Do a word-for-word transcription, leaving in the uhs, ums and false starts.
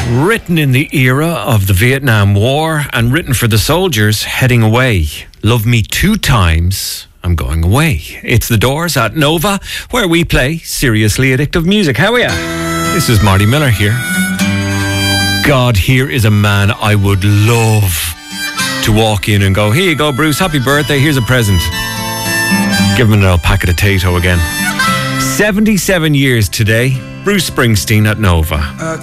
Written in the era of the Vietnam War and written for the soldiers heading away. Love me two times, I'm going away. It's The Doors at Nova, where we play seriously addictive music. How are ya? This is Marty Miller here. God, here is a man I would love to walk in and go, here you go, Bruce, happy birthday, here's a present. Give him an old packet of Tato again. seventy-seven years today, Bruce Springsteen at Nova.